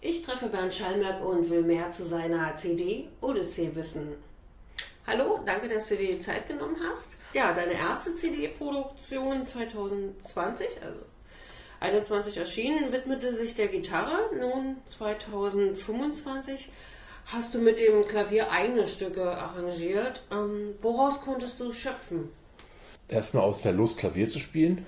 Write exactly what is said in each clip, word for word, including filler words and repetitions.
Ich treffe Bernd Schalmerk und will mehr zu seiner C D Odyssee wissen. Hallo, danke, dass du dir die Zeit genommen hast. Ja, deine erste C D-Produktion zwanzig zwanzig, also einundzwanzig erschienen, widmete sich der Gitarre. Nun zwanzig fünfundzwanzig hast du mit dem Klavier eigene Stücke arrangiert. Ähm, woraus konntest du schöpfen? Erstmal aus der Lust, Klavier zu spielen.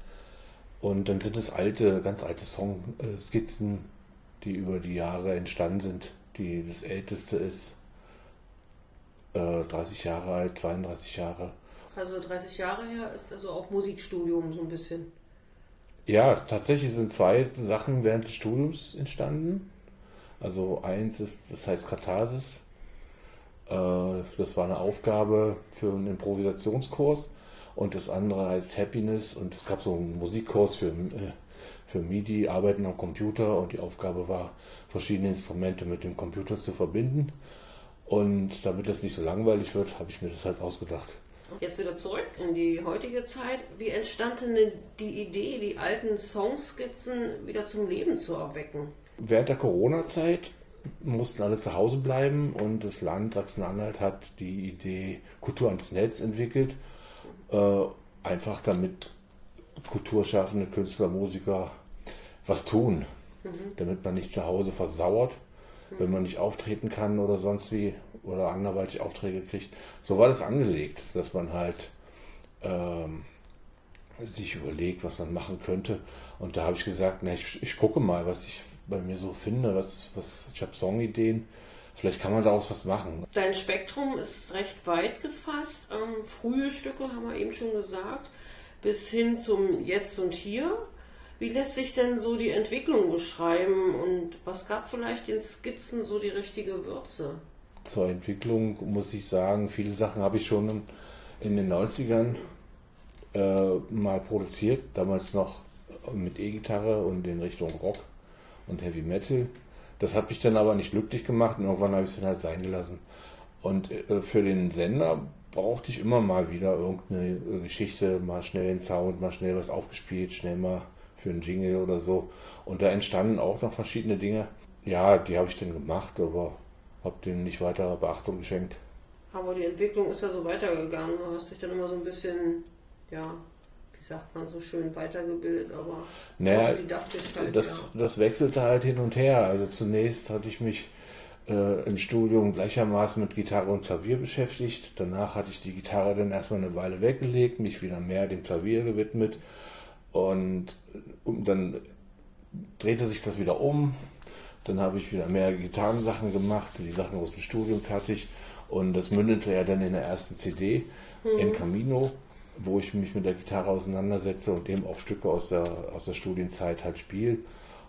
Und dann sind es alte, ganz alte Songskizzen, die über die Jahre entstanden sind. Die, das älteste ist äh, dreißig Jahre alt, zweiunddreißig Jahre. Also dreißig Jahre her ist also auch Musikstudium so ein bisschen. Ja, tatsächlich sind zwei Sachen während des Studiums entstanden. Also eins ist, das heißt Katharsis. Äh, das war eine Aufgabe für einen Improvisationskurs. Und das andere heißt Happiness. Und es gab so einen Musikkurs für, für MIDI, Arbeiten am Computer. Und die Aufgabe war, verschiedene Instrumente mit dem Computer zu verbinden. Und damit das nicht so langweilig wird, habe ich mir das halt ausgedacht. Jetzt wieder zurück in die heutige Zeit. Wie entstand denn die Idee, die alten Songskizzen wieder zum Leben zu erwecken? Während der Corona-Zeit mussten alle zu Hause bleiben und das Land Sachsen-Anhalt hat die Idee Kultur ans Netz entwickelt. Äh, einfach damit kulturschaffende Künstler, Musiker was tun, mhm. damit man nicht zu Hause versauert, mhm. wenn man nicht auftreten kann oder sonst wie oder anderweitig Aufträge kriegt. So war das angelegt, dass man halt ähm, sich überlegt, was man machen könnte. Und da habe ich gesagt, na, ich, ich gucke mal, was ich bei mir so finde, was, was ich habe Songideen. Vielleicht kann man daraus was machen. Dein Spektrum ist recht weit gefasst. Ähm, frühe Stücke haben wir eben schon gesagt, bis hin zum Jetzt und Hier. Wie lässt sich denn so die Entwicklung beschreiben und was gab vielleicht den Skizzen so die richtige Würze? Zur Entwicklung muss ich sagen, viele Sachen habe ich schon in den neunzigern äh, mal produziert. Damals noch mit E-Gitarre und in Richtung Rock und Heavy Metal. Das hat mich dann aber nicht glücklich gemacht und irgendwann habe ich es dann halt sein gelassen. Und äh, für den Sender brauchte ich immer mal wieder irgendeine äh, Geschichte, mal schnell den Sound, mal schnell was aufgespielt, schnell mal für einen Jingle oder so. Und da entstanden auch noch verschiedene Dinge. Ja, die habe ich dann gemacht, aber habe denen nicht weiter Beachtung geschenkt. Aber die Entwicklung ist ja so weitergegangen. Du hast dich dann immer so ein bisschen, ja, wie sagt man so schön, weitergebildet, aber naja, didaktisch halt, das, ja. das wechselte halt hin und her. Also zunächst hatte ich mich äh, im Studium gleichermaßen mit Gitarre und Klavier beschäftigt. Danach hatte ich die Gitarre dann erstmal eine Weile weggelegt, mich wieder mehr dem Klavier gewidmet. Und, und dann drehte sich das wieder um. Dann habe ich wieder mehr Gitarrensachen gemacht, die Sachen aus dem Studium fertig. Und das mündete ja dann in der ersten C D, mhm. in Camino, wo ich mich mit der Gitarre auseinandersetze und eben auch Stücke aus der, aus der Studienzeit halt spiele.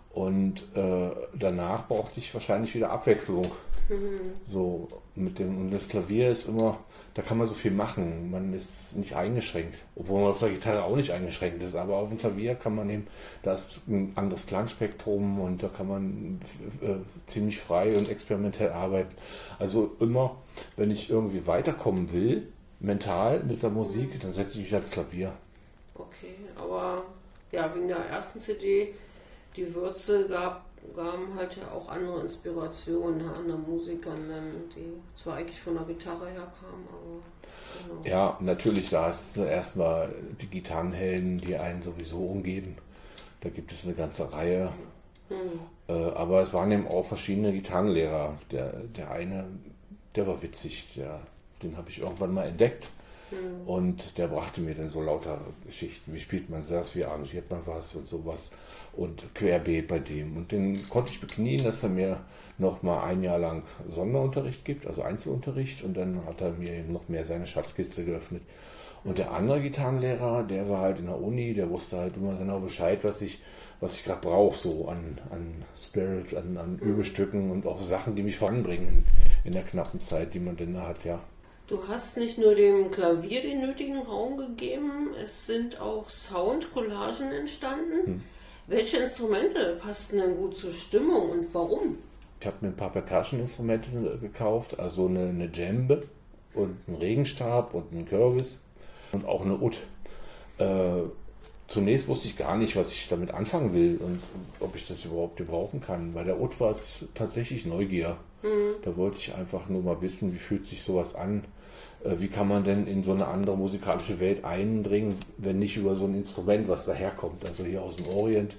Und äh, danach brauchte ich wahrscheinlich wieder Abwechslung. Mhm. So mit dem, und das Klavier ist immer, da kann man so viel machen. Man ist nicht eingeschränkt. Obwohl man auf der Gitarre auch nicht eingeschränkt ist. Aber auf dem Klavier kann man eben, da ist ein anderes Klangspektrum und da kann man äh, ziemlich frei und experimentell arbeiten. Also immer, wenn ich irgendwie weiterkommen will, mental mit der Musik, dann setze ich mich ans Klavier. Okay, aber ja, wegen der ersten C D, die Würze gab, gaben halt ja auch andere Inspirationen, andere Musiker, die zwar eigentlich von der Gitarre herkamen, aber genau. Ja, natürlich, da ist erstmal die Gitarrenhelden, die einen sowieso umgeben. Da gibt es eine ganze Reihe. Mhm. Äh, aber es waren eben auch verschiedene Gitarrenlehrer. Der, der eine, der war witzig, der Den habe ich irgendwann mal entdeckt mhm. und der brachte mir dann so lauter Geschichten. Wie spielt man das, wie arrangiert man was und sowas und querbeet bei dem. Und den konnte ich beknien, dass er mir noch mal ein Jahr lang Sonderunterricht gibt, also Einzelunterricht. Und dann hat er mir eben noch mehr seine Schatzkiste geöffnet. Und der andere Gitarrenlehrer, der war halt in der Uni, der wusste halt immer genau Bescheid, was ich, was ich gerade brauche, so an, an Spirit, an, an Übestücken und auch Sachen, die mich voranbringen in der knappen Zeit, die man denn da hat, ja. Du hast nicht nur dem Klavier den nötigen Raum gegeben, es sind auch Soundcollagen entstanden. Hm. Welche Instrumente passten denn gut zur Stimmung und warum? Ich habe mir ein paar Percussion-Instrumente gekauft, also eine, eine Djembe und einen Regenstab und einen Kürbis und auch eine Ud. Äh, zunächst wusste ich gar nicht, was ich damit anfangen will und ob ich das überhaupt gebrauchen kann. Bei der Oud war es tatsächlich Neugier. Mhm. Da wollte ich einfach nur mal wissen, wie fühlt sich sowas an. Wie kann man denn in so eine andere musikalische Welt eindringen, wenn nicht über so ein Instrument, was daherkommt, also hier aus dem Orient.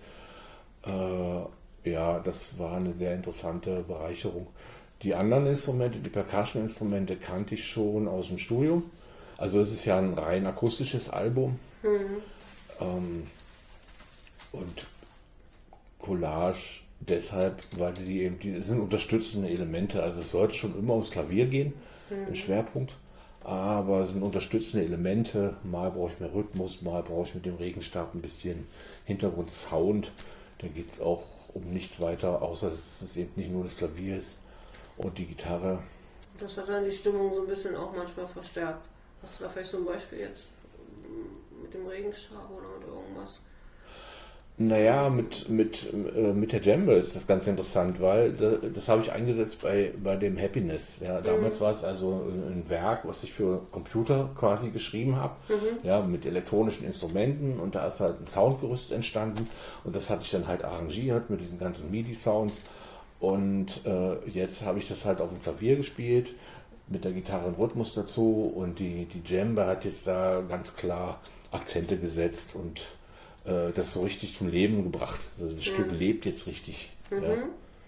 Äh, ja, das war eine sehr interessante Bereicherung. Die anderen Instrumente, die Percussion-Instrumente, kannte ich schon aus dem Studium. Also es ist ja ein rein akustisches Album. Mhm. Ähm, und Collage deshalb, weil die eben, die das sind unterstützende Elemente. Also es sollte schon immer ums Klavier gehen, mhm. im Schwerpunkt. Aber es sind unterstützende Elemente. Mal brauche ich mehr Rhythmus, mal brauche ich mit dem Regenstab ein bisschen Hintergrundsound. Da geht es auch um nichts weiter, außer dass es eben nicht nur das Klavier ist. Und die Gitarre. Das hat dann die Stimmung so ein bisschen auch manchmal verstärkt. Hast du da vielleicht so ein Beispiel jetzt mit dem Regenstab oder mit irgendwas? Naja, mit, mit, äh, mit der Djembe ist das ganz interessant, weil das, das habe ich eingesetzt bei, bei dem Happiness. Ja, damals mhm. war es also ein Werk, was ich für Computer quasi geschrieben habe, mhm. ja, mit elektronischen Instrumenten, und da ist halt ein Soundgerüst entstanden und das hatte ich dann halt arrangiert mit diesen ganzen MIDI-Sounds. Und äh, jetzt habe ich das halt auf dem Klavier gespielt, mit der Gitarre und Rhythmus dazu, und die, die Djembe hat jetzt da ganz klar Akzente gesetzt und äh, das so richtig zum Leben gebracht. Also das mhm. Stück lebt jetzt richtig. Mhm. Ja.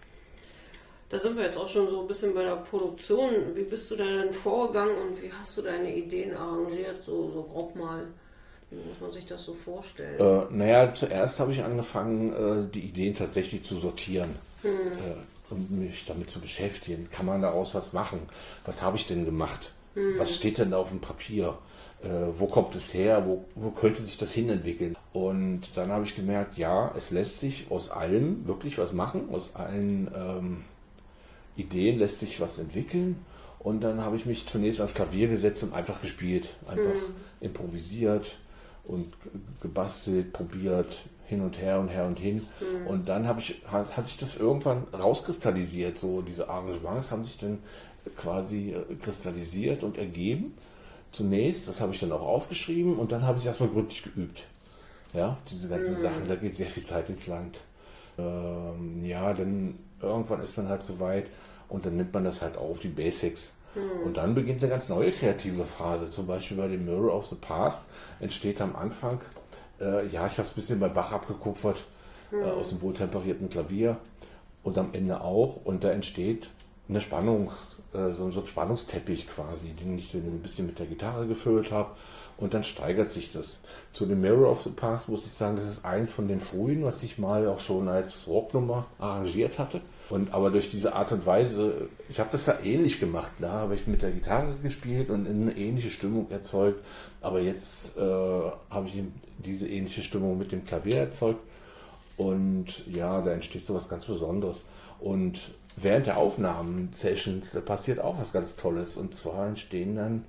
Da sind wir jetzt auch schon so ein bisschen bei der Produktion. Wie bist du da denn vorgegangen und wie hast du deine Ideen arrangiert, so, so grob mal? Wie muss man sich das so vorstellen? Äh, naja, zuerst habe ich angefangen, äh, die Ideen tatsächlich zu sortieren. Hm. Äh, und mich damit zu beschäftigen. Kann man daraus was machen? Was habe ich denn gemacht? Hm. Was steht denn da auf dem Papier? Äh, wo kommt es her? Wo, wo könnte sich das hinentwickeln? Und dann habe ich gemerkt, ja, es lässt sich aus allem wirklich was machen. Aus allen ähm, Ideen lässt sich was entwickeln. Und dann habe ich mich zunächst ans Klavier gesetzt und einfach gespielt. Einfach hm. improvisiert und gebastelt, probiert, hin und her und her und hin. Mhm. Und dann habe ich, hat, hat sich das irgendwann rauskristallisiert. So diese Arrangements haben sich dann quasi kristallisiert und ergeben. Zunächst, das habe ich dann auch aufgeschrieben, und dann habe ich erstmal gründlich geübt. Ja, diese ganzen mhm. Sachen, da geht sehr viel Zeit ins Land. Ähm, ja, dann irgendwann ist man halt so weit und dann nimmt man das halt auf, die Basics. Mhm. Und dann beginnt eine ganz neue kreative Phase. Zum Beispiel bei dem Mirror of the Past entsteht am Anfang, äh, ja, ich habe es ein bisschen bei Bach abgekupfert, mhm. äh, aus dem wohltemperierten Klavier, und am Ende auch. Und da entsteht eine Spannung, äh, so, so ein Spannungsteppich quasi, den ich dann ein bisschen mit der Gitarre gefüllt habe. Und dann steigert sich das. Zu dem Mirror of the Past muss ich sagen, das ist eins von den frühen, was ich mal auch schon als Rocknummer arrangiert hatte. Und aber durch diese Art und Weise, ich habe das da ähnlich gemacht, da habe ich mit der Gitarre gespielt und eine ähnliche Stimmung erzeugt. Aber jetzt äh, habe ich eben diese ähnliche Stimmung mit dem Klavier erzeugt. Und ja, da entsteht so was ganz Besonderes. Und während der Aufnahmen-Sessions, da passiert auch was ganz Tolles. Und zwar entstehen dann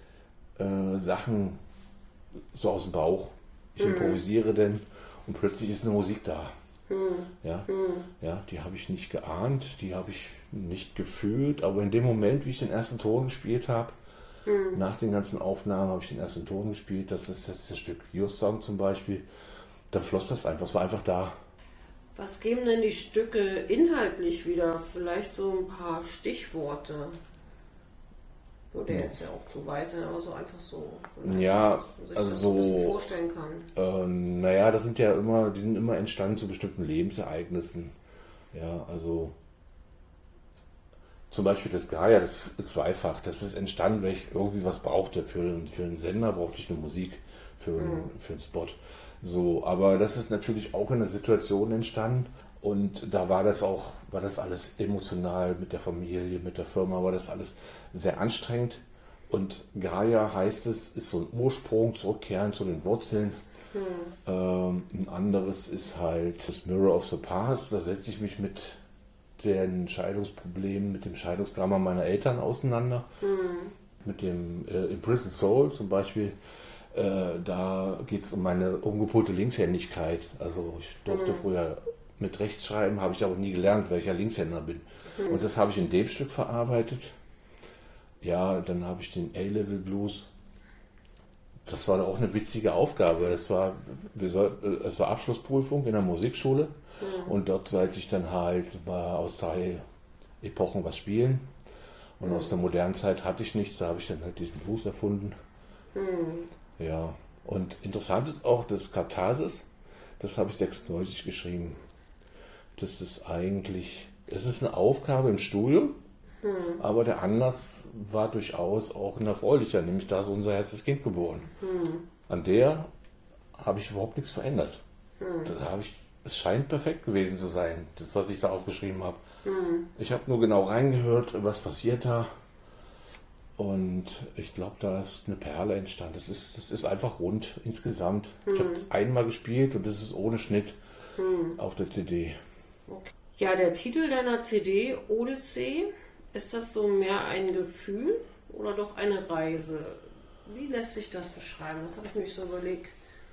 äh, Sachen so aus dem Bauch. Ich mhm. improvisiere denn und plötzlich ist eine Musik da. Mhm. Ja, mhm. ja, die habe ich nicht geahnt, die habe ich nicht gefühlt, aber in dem Moment, wie ich den ersten Ton gespielt habe, mhm. nach den ganzen Aufnahmen habe ich den ersten Ton gespielt, das ist das, das Stück Your Song zum Beispiel, da floss das einfach, es war einfach da. Was geben denn die Stücke inhaltlich wieder? Vielleicht so ein paar Stichworte. Würde jetzt ja auch zu weit sein, aber so einfach so. Ja, sich also das so. Ein bisschen vorstellen kann. Äh, naja, das sind ja immer, die sind immer entstanden zu bestimmten Lebensereignissen. Ja, also zum Beispiel das Gaia, das ist zweifach. Das ist entstanden, weil ich irgendwie was brauchte. Für, für einen Sender brauchte ich eine Musik, für, mhm. für einen Spot. So, aber das ist natürlich auch in einer Situation entstanden. Und da war das auch, war das alles emotional mit der Familie, mit der Firma, war das alles sehr anstrengend. Und Gaia heißt es, ist so ein Ursprung, zurückkehren zu den Wurzeln. Hm. Ähm, ein anderes ist halt das Mirror of the Past. Da setze ich mich mit den Scheidungsproblemen, mit dem Scheidungsdrama meiner Eltern auseinander. Hm. Mit dem äh, Imprisoned Soul zum Beispiel. Äh, da geht es um meine umgepolte Linkshändigkeit. Also ich durfte hm. früher mit Rechtschreiben, habe ich aber nie gelernt, weil ich ja Linkshänder bin. Mhm. Und das habe ich in dem Stück verarbeitet. Ja, dann habe ich den A-Level Blues. Das war auch eine witzige Aufgabe. Das war, wir soll, das war Abschlussprüfung in der Musikschule mhm. und dort sollte ich dann halt mal aus drei Epochen was spielen. Und mhm. aus der modernen Zeit hatte ich nichts, da habe ich dann halt diesen Blues erfunden. Mhm. Ja, und interessant ist auch das Katharsis, das habe ich sechsundneunzig geschrieben. Das ist eigentlich, es ist eine Aufgabe im Studium, hm. aber der Anlass war durchaus auch ein erfreulicher, nämlich da ist unser erstes Kind geboren. Hm. An der habe ich überhaupt nichts verändert. Hm. Da habe ich, es scheint perfekt gewesen zu sein, das, was ich da aufgeschrieben habe. Hm. Ich habe nur genau reingehört, was passiert da. Und ich glaube, da ist eine Perle entstanden. Das ist, das ist einfach rund insgesamt. Hm. Ich habe es einmal gespielt und das ist ohne Schnitt hm. auf der C D. Okay. Ja, der Titel deiner C D, Odyssee, ist das so mehr ein Gefühl oder doch eine Reise? Wie lässt sich das beschreiben? Das habe ich mir so überlegt.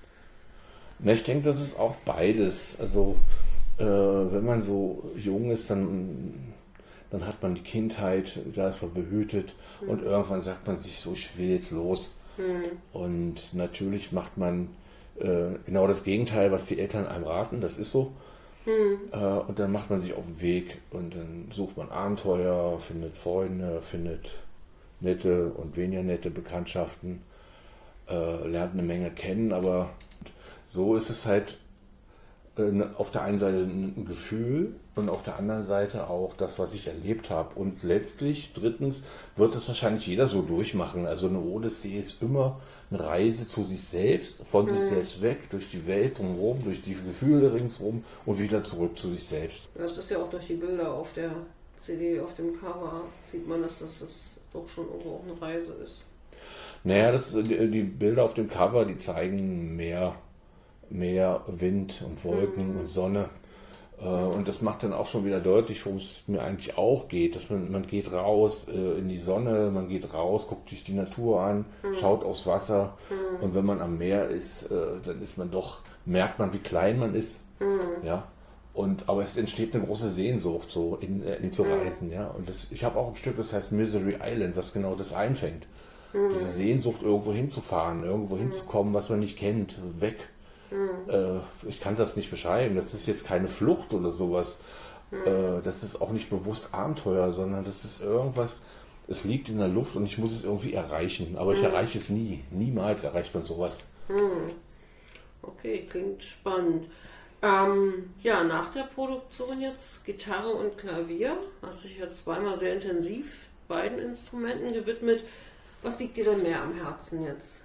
Na, ich denke, das ist auch beides. Also, äh, wenn man so jung ist, dann, dann hat man die Kindheit, da ist man behütet hm. und irgendwann sagt man sich so, ich will jetzt los. Hm. Und natürlich macht man äh, genau das Gegenteil, was die Eltern einem raten, das ist so. Hm. Äh, und dann macht man sich auf den Weg und dann sucht man Abenteuer, findet Freunde, findet nette und weniger nette Bekanntschaften, äh, lernt eine Menge kennen, aber so ist es halt äh, auf der einen Seite ein Gefühl und auf der anderen Seite auch das, was ich erlebt habe. Und letztlich, drittens, wird das wahrscheinlich jeder so durchmachen. Also eine Odyssee ist immer eine Reise zu sich selbst, von mhm. sich selbst weg, durch die Welt drumherum, durch die Gefühle ringsherum und wieder zurück zu sich selbst. Das ist ja auch durch die Bilder auf der C D, auf dem Cover, sieht man, dass das, das doch schon irgendwo auch eine Reise ist. Naja, das, die, die Bilder auf dem Cover, die zeigen mehr, mehr Wind und Wolken mhm. und Sonne. Und das macht dann auch schon wieder deutlich, worum es mir eigentlich auch geht. Dass man, man geht raus äh, in die Sonne, man geht raus, guckt sich die Natur an, mhm. schaut aufs Wasser. Mhm. Und wenn man am Meer ist, äh, dann ist man doch, merkt man, wie klein man ist. Mhm. Ja? Und, aber es entsteht eine große Sehnsucht, so in, äh, in zu reisen. Ja? Und das, ich habe auch ein Stück, das heißt Misery Island, was genau das einfängt. Mhm. Diese Sehnsucht, irgendwo hinzufahren, irgendwo mhm. hinzukommen, was man nicht kennt, weg. Mhm. Ich kann das nicht beschreiben. Das ist jetzt keine Flucht oder sowas. Mhm. Das ist auch nicht bewusst Abenteuer, sondern das ist irgendwas, es liegt in der Luft und ich muss es irgendwie erreichen. Aber mhm. ich erreiche es nie. Niemals erreicht man sowas. Mhm. Okay, klingt spannend. Ähm, ja, nach der Produktion jetzt Gitarre und Klavier. Hast dich jetzt zweimal sehr intensiv beiden Instrumenten gewidmet. Was liegt dir denn mehr am Herzen jetzt?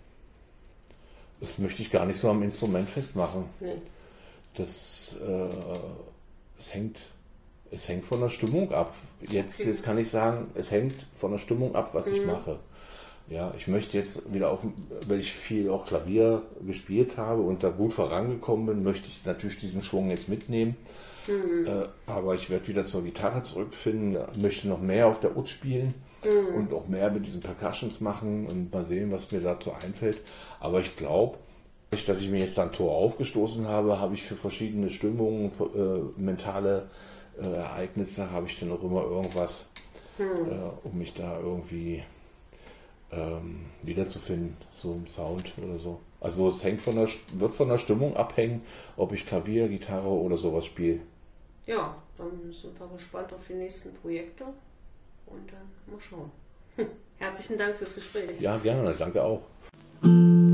Das möchte ich gar nicht so am Instrument festmachen. Nee. Das äh, es hängt, es hängt von der Stimmung ab. Jetzt, okay. jetzt kann ich sagen, es hängt von der Stimmung ab, was mhm. ich mache. Ja, ich möchte jetzt wieder auf, weil ich viel auch Klavier gespielt habe und da gut vorangekommen bin, möchte ich natürlich diesen Schwung jetzt mitnehmen. Mhm. Äh, aber ich werde wieder zur Gitarre zurückfinden, möchte noch mehr auf der Ud spielen. Mhm. Und auch mehr mit diesen Percussions machen und mal sehen, was mir dazu einfällt. Aber ich glaube, dass ich mir jetzt ein Tor aufgestoßen habe, habe ich für verschiedene Stimmungen, äh, mentale äh, Ereignisse, habe ich dann auch immer irgendwas, mhm. äh, um mich da irgendwie ähm, wiederzufinden, so im Sound oder so. Also es hängt von der, wird von der Stimmung abhängen, ob ich Klavier, Gitarre oder sowas spiele. Ja, dann sind wir gespannt auf die nächsten Projekte. Und dann mal schauen. Herzlichen Dank fürs Gespräch. Ja, gerne. Danke auch.